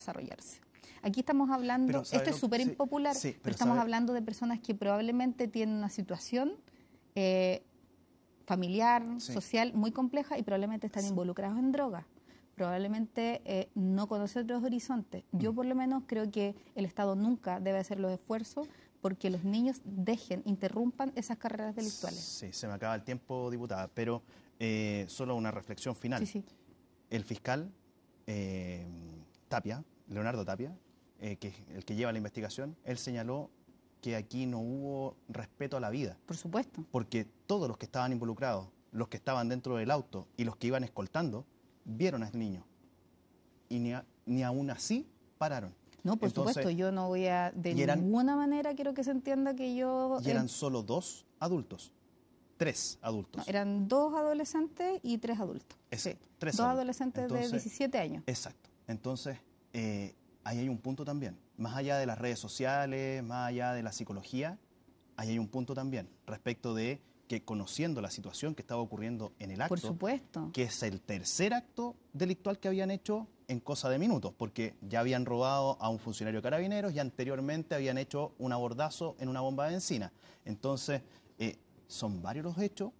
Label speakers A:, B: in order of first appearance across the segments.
A: desarrollarse. Aquí estamos hablando, esto es súper impopular, pero estamos hablando de personas que probablemente tienen una situación familiar, social, muy compleja y probablemente están involucrados en drogas. Probablemente no conocen otros horizontes. Yo por lo menos creo que el Estado nunca debe hacer los esfuerzos porque los niños interrumpan esas carreras delictuales.
B: Sí, se me acaba el tiempo, diputada, pero solo una reflexión final. El fiscal Tapia, Leonardo Tapia, que es el que lleva la investigación, él señaló que aquí no hubo respeto a la vida.
A: Por supuesto.
B: Porque todos los que estaban involucrados, los que estaban dentro del auto y los que iban escoltando, vieron al niño. Y ni aún así pararon.
A: No, por supuesto, yo no voy a, ninguna manera quiero que se entienda que yo...
B: Y eran solo 2 adultos, 3 adultos.
A: No, eran 2 adolescentes y 3 adultos.
B: Exacto,
A: 3 adolescentes de 17 años.
B: Exacto. Entonces, ahí hay un punto también. Más allá de las redes sociales, más allá de la psicología, ahí hay un punto también respecto de que conociendo la situación que estaba ocurriendo en el acto,
A: por supuesto,
B: que es el tercer acto delictual que habían hecho en cosa de minutos, porque ya habían robado a un funcionario de Carabineros y anteriormente habían hecho un abordazo en una bomba de benzina. Entonces, son varios los hechos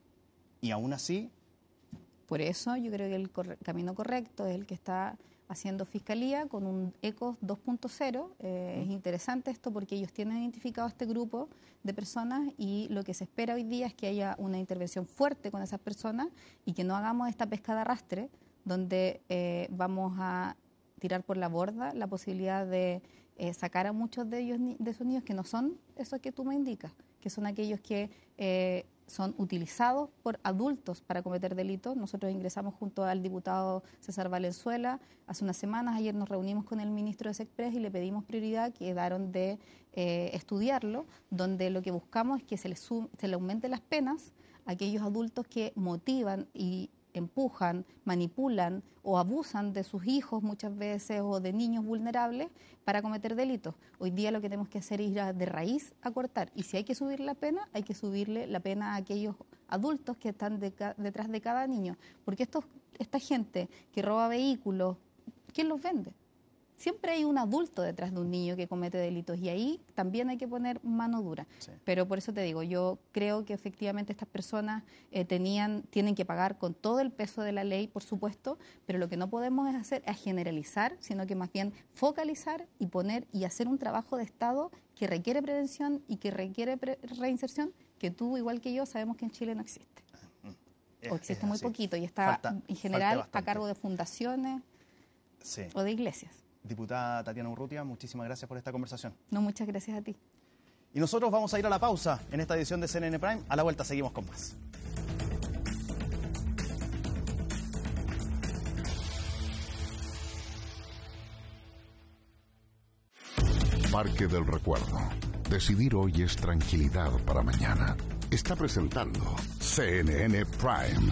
B: y aún así...
A: Por eso yo creo que el camino correcto es el que está haciendo Fiscalía con un ECOS 2.0. Es interesante esto porque ellos tienen identificado a este grupo de personas y lo que se espera hoy día es que haya una intervención fuerte con esas personas y que no hagamos esta pesca de arrastre donde vamos a tirar por la borda la posibilidad de sacar a muchos de ellos, de esos niños que no son esos que tú me indicas, que son aquellos que son utilizados por adultos para cometer delitos. Nosotros ingresamos junto al diputado César Valenzuela hace unas semanas. Ayer nos reunimos con el ministro de SECPRES y le pedimos prioridad, quedaron de estudiarlo, donde lo que buscamos es que se le aumente las penas a aquellos adultos que motivan y empujan, manipulan o abusan de sus hijos muchas veces o de niños vulnerables para cometer delitos. Hoy día lo que tenemos que hacer es ir de raíz a cortar. Y si hay que subir la pena, hay que subirle la pena a aquellos adultos que están detrás de cada niño. Porque esta gente que roba vehículos, ¿quién los vende? Siempre hay un adulto detrás de un niño que comete delitos y ahí también hay que poner mano dura. Sí. Pero por eso te digo, yo creo que efectivamente estas personas tienen que pagar con todo el peso de la ley, por supuesto, pero lo que no podemos hacer es generalizar, sino que más bien focalizar y poner y hacer un trabajo de Estado que requiere prevención y que requiere reinserción, que tú, igual que yo, sabemos que en Chile no existe. O existe muy poquito y está en general a cargo de fundaciones o de iglesias.
B: Diputada Tatiana Urrutia, muchísimas gracias por esta conversación.
A: No, muchas gracias a ti.
B: Y nosotros vamos a ir a la pausa en esta edición de CNN Prime. A la vuelta seguimos con más.
C: Parque del Recuerdo. Decidir hoy es tranquilidad para mañana. Está presentando CNN Prime.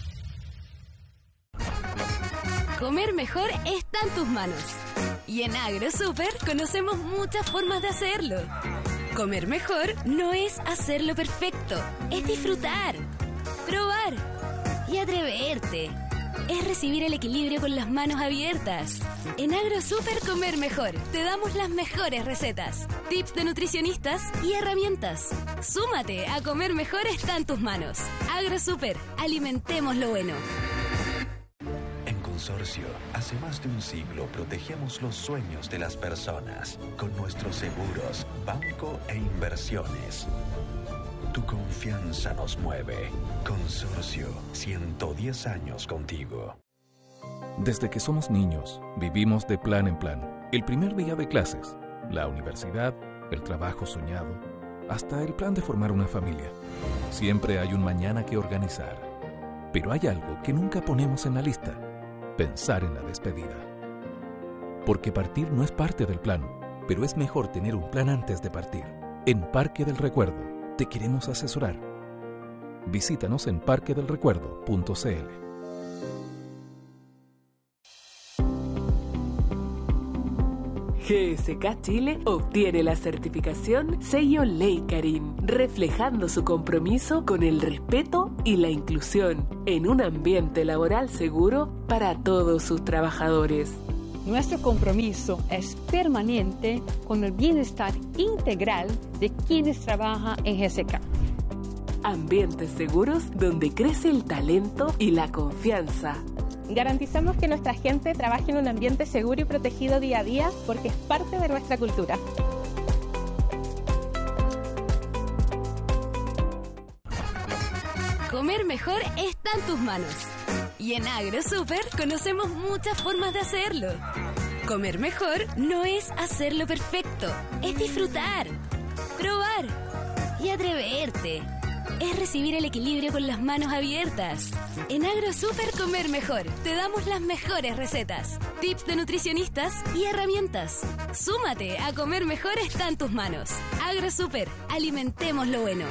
D: Comer mejor está en tus manos. Y en AgroSuper conocemos muchas formas de hacerlo. Comer mejor no es hacerlo perfecto, es disfrutar, probar y atreverte. Es recibir el equilibrio con las manos abiertas. En AgroSuper Comer Mejor te damos las mejores recetas, tips de nutricionistas y herramientas. Súmate a Comer Mejor está en tus manos. AgroSuper, alimentemos lo bueno.
E: Consorcio, hace más de un siglo protegemos los sueños de las personas con nuestros seguros, banco e inversiones. Tu confianza nos mueve. Consorcio, 110 años contigo.
F: Desde que somos niños, vivimos de plan en plan. El primer día de clases, la universidad, el trabajo soñado, hasta el plan de formar una familia. Siempre hay un mañana que organizar. Pero hay algo que nunca ponemos en la lista: pensar en la despedida. Porque partir no es parte del plan, pero es mejor tener un plan antes de partir. En Parque del Recuerdo te queremos asesorar. Visítanos en parquedelrecuerdo.cl.
G: GSK Chile obtiene la certificación Sello Ley Karin, reflejando su compromiso con el respeto y la inclusión en un ambiente laboral seguro para todos sus trabajadores.
H: Nuestro compromiso es permanente con el bienestar integral de quienes trabajan en GSK.
G: Ambientes seguros donde crece el talento y la confianza.
I: Garantizamos que nuestra gente trabaje en un ambiente seguro y protegido día a día porque es parte de nuestra cultura.
D: Comer mejor está en tus manos. Y en AgroSuper conocemos muchas formas de hacerlo. Comer mejor no es hacerlo perfecto, es disfrutar, probar y atreverte. Es recibir el equilibrio con las manos abiertas. En AgroSuper Comer Mejor te damos las mejores recetas, tips de nutricionistas y herramientas. Súmate a Comer Mejor está en tus manos. AgroSuper, alimentemos lo bueno.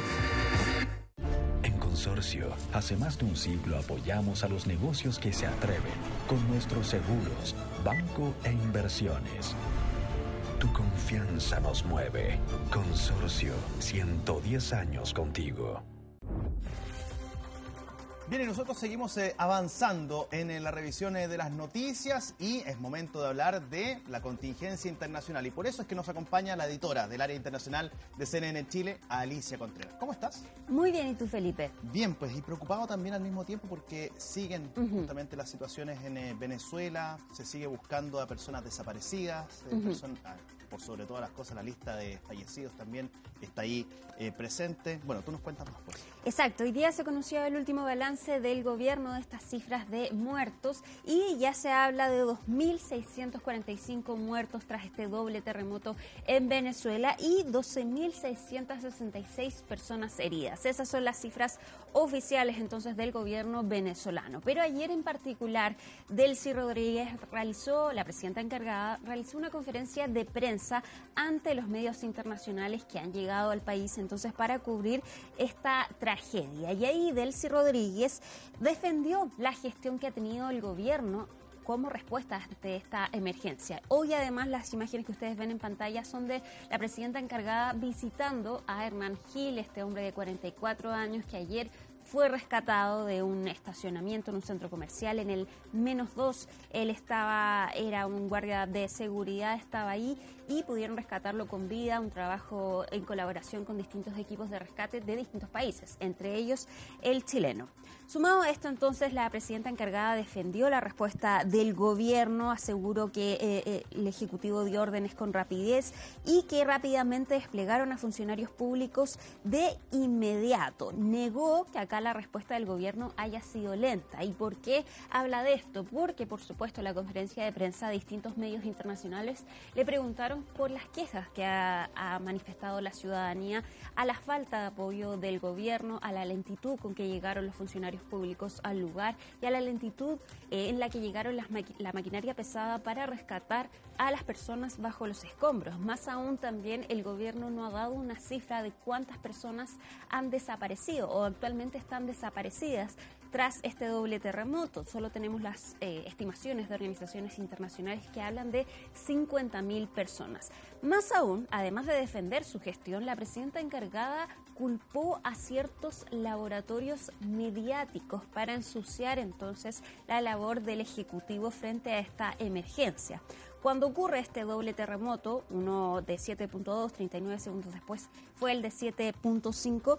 E: Consorcio, hace más de un siglo apoyamos a los negocios que se atreven con nuestros seguros, banco e inversiones. Tu confianza nos mueve. Consorcio, 110 años contigo.
B: Bien, y nosotros seguimos avanzando en la revisión de las noticias y es momento de hablar de la contingencia internacional. Y por eso es que nos acompaña la editora del área internacional de CNN Chile, Alicia Contreras. ¿Cómo estás?
J: Muy bien, ¿y tú, Felipe?
B: Bien, pues, y preocupado también al mismo tiempo porque siguen justamente las situaciones en Venezuela, se sigue buscando a personas desaparecidas, por sobre todas las cosas la lista de fallecidos también está ahí presente. Bueno, tú nos cuentas más, pues.
J: Exacto, hoy día se conoció el último balance del gobierno de estas cifras de muertos y ya se habla de 2.645 muertos tras este doble terremoto en Venezuela y 12.666 personas heridas. Esas son las cifras oficiales entonces del gobierno venezolano. Pero ayer en particular, Delcy Rodríguez la presidenta encargada, realizó una conferencia de prensa ante los medios internacionales que han llegado al país entonces para cubrir esta tragedia. Y ahí Delcy Rodríguez defendió la gestión que ha tenido el gobierno como respuesta ante esta emergencia. Hoy además las imágenes que ustedes ven en pantalla son de la presidenta encargada visitando a Hernán Gil, este hombre de 44 años que ayer fue rescatado de un estacionamiento en un centro comercial en el -2. Él era un guardia de seguridad, estaba ahí y pudieron rescatarlo con vida, un trabajo en colaboración con distintos equipos de rescate de distintos países, entre ellos el chileno. Sumado a esto, entonces, la presidenta encargada defendió la respuesta del gobierno, aseguró que el Ejecutivo dio órdenes con rapidez y que rápidamente desplegaron a funcionarios públicos de inmediato. Negó que acá la respuesta del gobierno haya sido lenta. ¿Y por qué habla de esto? Porque, por supuesto, en la conferencia de prensa de distintos medios internacionales le preguntaron por las quejas que ha manifestado la ciudadanía a la falta de apoyo del gobierno, a la lentitud con que llegaron los funcionarios públicos al lugar y a la lentitud en la que llegaron la maquinaria pesada para rescatar a las personas bajo los escombros. Más aún también el gobierno no ha dado una cifra de cuántas personas han desaparecido o actualmente están desaparecidas tras este doble terremoto. Solo tenemos las estimaciones de organizaciones internacionales que hablan de 50.000 personas. Más aún, además de defender su gestión, la presidenta encargada culpó a ciertos laboratorios mediáticos para ensuciar entonces la labor del Ejecutivo frente a esta emergencia. Cuando ocurre este doble terremoto, uno de 7.2, 39 segundos después fue el de 7.5,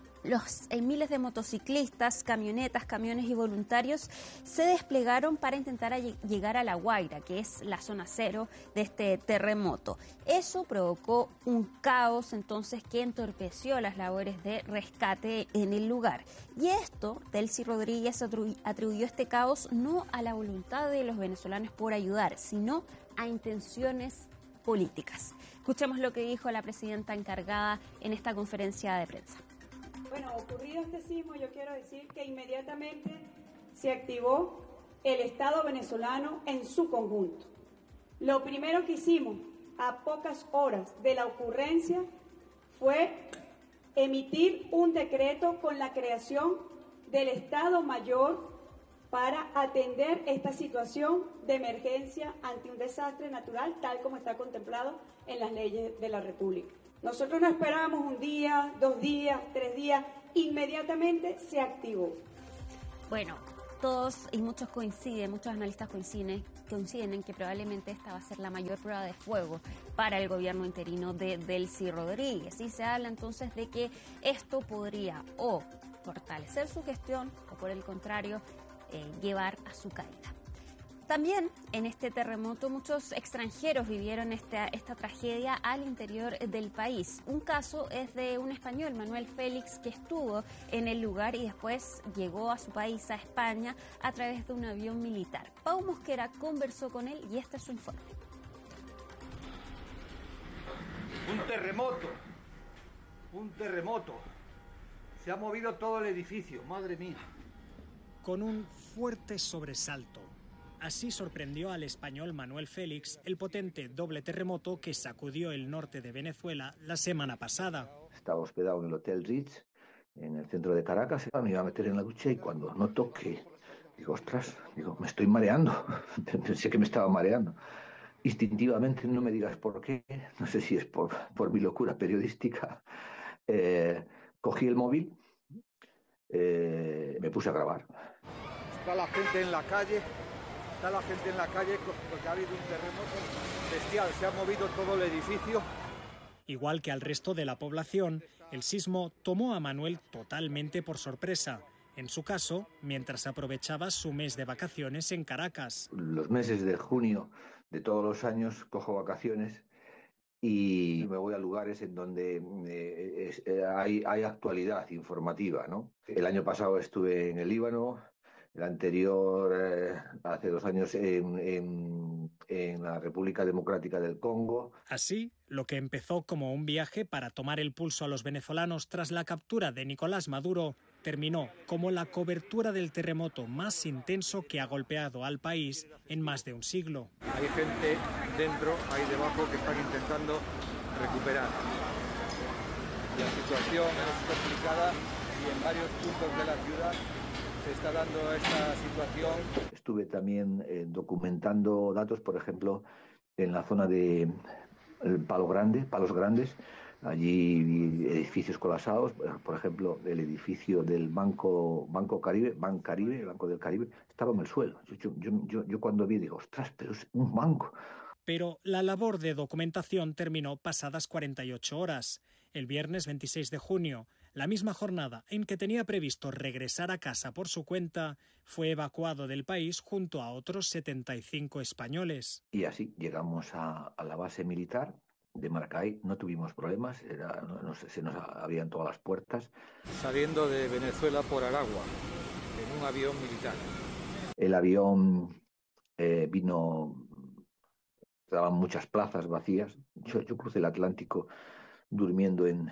J: los miles de motociclistas, camionetas, camiones y voluntarios se desplegaron para intentar llegar a La Guaira, que es la zona cero de este terremoto. Eso provocó un caos entonces que entorpeció las labores de rescate en el lugar. Y esto, Delcy Rodríguez atribuyó este caos no a la voluntad de los venezolanos por ayudar, sino a intenciones políticas. Escuchemos lo que dijo la presidenta encargada en esta conferencia de prensa.
K: Bueno, ocurrido este sismo, yo quiero decir que inmediatamente se activó el Estado venezolano en su conjunto. Lo primero que hicimos a pocas horas de la ocurrencia fue emitir un decreto con la creación del Estado Mayor para atender esta situación de emergencia ante un desastre natural, tal como está contemplado en las leyes de la República. Nosotros no esperábamos un día, 2 días, 3 días, inmediatamente se activó.
J: Bueno, Todos y muchos analistas coinciden en que probablemente esta va a ser la mayor prueba de fuego para el gobierno interino de Delcy Rodríguez. Y se habla entonces de que esto podría o fortalecer su gestión o por el contrario llevar a su caída. También en este terremoto muchos extranjeros vivieron esta tragedia al interior del país. Un caso es de un español, Manuel Félix, que estuvo en el lugar y después llegó a su país, a España, a través de un avión militar. Pau Mosquera conversó con él y este es su informe.
L: Un terremoto. Se ha movido todo el edificio, madre mía.
M: Con un fuerte sobresalto. Así sorprendió al español Manuel Félix el potente doble terremoto que sacudió el norte de Venezuela la semana pasada.
N: Estaba hospedado en el Hotel Ritz, en el centro de Caracas. Me iba a meter en la ducha y cuando noto que, me estoy mareando. Pensé que me estaba mareando. Instintivamente, no me digas por qué, no sé si es por mi locura periodística, cogí el móvil, me puse a grabar.
L: Está la gente en la calle porque ha habido un terremoto bestial, se ha movido todo el edificio.
M: Igual que al resto de la población, el sismo tomó a Manuel totalmente por sorpresa. En su caso, mientras aprovechaba su mes de vacaciones en Caracas.
N: Los meses de junio de todos los años cojo vacaciones y me voy a lugares en donde hay actualidad informativa, ¿no? El año pasado estuve en el Líbano. El anterior, hace 2 años, en la República Democrática del Congo.
M: Así, lo que empezó como un viaje para tomar el pulso a los venezolanos tras la captura de Nicolás Maduro, terminó como la cobertura del terremoto más intenso que ha golpeado al país en más de un siglo.
L: Hay gente dentro, ahí debajo, que están intentando recuperar. La situación es complicada y en varios puntos de la ciudad se está dando esta situación.
N: Estuve también documentando datos, por ejemplo, en la zona de Palos Grandes. Allí vi edificios colapsados, por ejemplo, el edificio del Banco Caribe, el Banco del Caribe, estaba en el suelo. Yo cuando vi digo, ostras, pero es un banco.
M: Pero la labor de documentación terminó pasadas 48 horas. El viernes 26 de junio, la misma jornada en que tenía previsto regresar a casa por su cuenta, fue evacuado del país junto a otros 75 españoles.
N: Y así llegamos a la base militar de Maracay, no tuvimos problemas, se nos abrían todas las puertas.
L: Saliendo de Venezuela por Aragua, en un avión militar.
N: El avión vino, estaban muchas plazas vacías. Yo crucé el Atlántico durmiendo en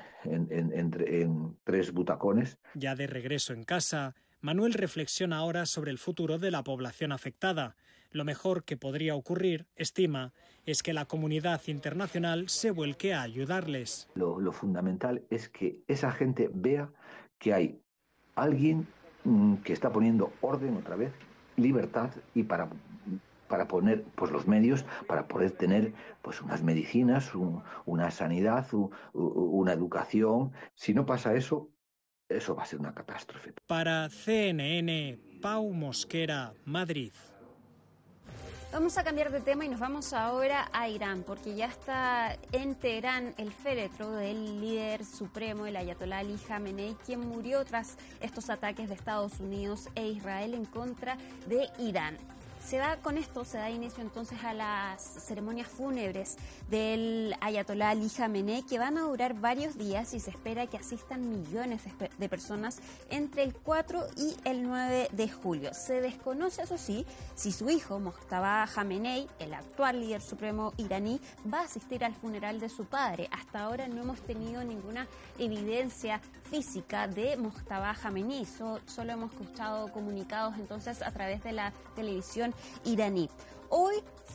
N: 3 butacones.
M: Ya de regreso en casa, Manuel reflexiona ahora sobre el futuro de la población afectada. Lo mejor que podría ocurrir, estima, es que la comunidad internacional se vuelque a ayudarles.
N: Lo fundamental es que esa gente vea que hay alguien que está poniendo orden otra vez, libertad, y para poner pues los medios para poder tener pues unas medicinas, una sanidad, una educación. Si no pasa eso va a ser una catástrofe.
M: Para CNN, Pau Mosquera, Madrid.
J: Vamos a cambiar de tema y nos vamos ahora a Irán, porque ya está en Teherán el féretro del líder supremo, el ayatolá Ali Khamenei, quien murió tras estos ataques de Estados Unidos e Israel en contra de Irán. Con esto se da inicio entonces a las ceremonias fúnebres del ayatolá Ali Khamenei, que van a durar varios días y se espera que asistan millones de personas entre el 4 y el 9 de julio. Se desconoce, eso sí, si su hijo Mojtaba Khamenei, el actual líder supremo iraní, va a asistir al funeral de su padre. Hasta ahora no hemos tenido ninguna evidencia física de Mojtaba Khamenei, solo hemos escuchado comunicados entonces a través de la televisión iraní. Hoy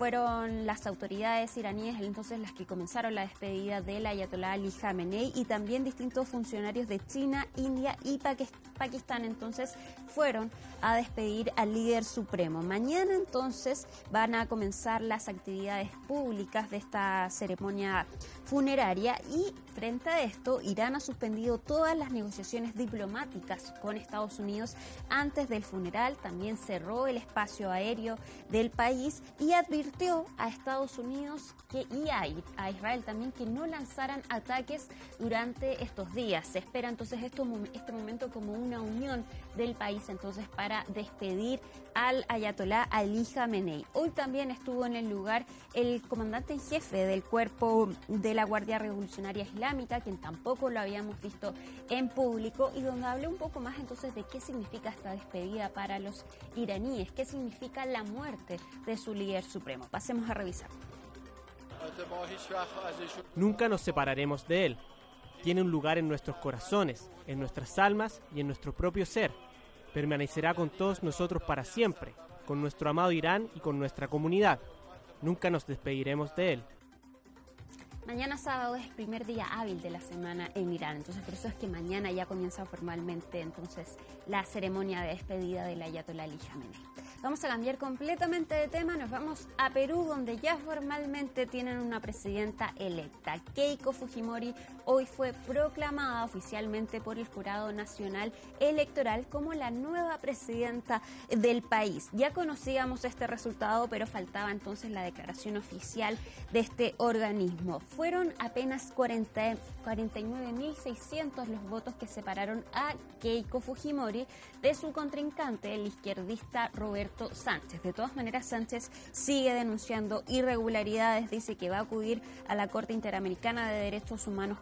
J: Fueron las autoridades iraníes entonces las que comenzaron la despedida del ayatolá Ali Khamenei y también distintos funcionarios de China, India y Pakistán entonces fueron a despedir al líder supremo. Mañana entonces van a comenzar las actividades públicas de esta ceremonia funeraria y frente a esto Irán ha suspendido todas las negociaciones diplomáticas con Estados Unidos antes del funeral, también cerró el espacio aéreo del país y advirtió a Estados Unidos y a Israel también que no lanzaran ataques durante estos días. Se espera entonces este momento como una unión del país entonces para despedir al ayatolá Ali Khamenei. Hoy también estuvo en el lugar el comandante en jefe del cuerpo de la Guardia Revolucionaria Islámica, quien tampoco lo habíamos visto en público y donde habló un poco más entonces de qué significa esta despedida para los iraníes, qué significa la muerte de su líder supremo. Pasemos a revisar.
O: Nunca nos separaremos de él. Tiene un lugar en nuestros corazones, en nuestras almas y en nuestro propio ser. Permanecerá con todos nosotros para siempre, con nuestro amado Irán y con nuestra comunidad. Nunca nos despediremos de él.
J: Mañana sábado es el primer día hábil de la semana en Irán, entonces por eso es que mañana ya comienza formalmente entonces la ceremonia de despedida del ayatolá Ali Khamenei. Vamos a cambiar completamente de tema, nos vamos a Perú, donde ya formalmente tienen una presidenta electa. Keiko Fujimori hoy fue proclamada oficialmente por el Jurado Nacional Electoral como la nueva presidenta del país. Ya conocíamos este resultado, pero faltaba entonces la declaración oficial de este organismo. Fueron apenas 49.600 los votos que separaron a Keiko Fujimori de su contrincante, el izquierdista Roberto Sánchez. De todas maneras, Sánchez sigue denunciando irregularidades, dice que va a acudir a la Corte Interamericana de Derechos Humanos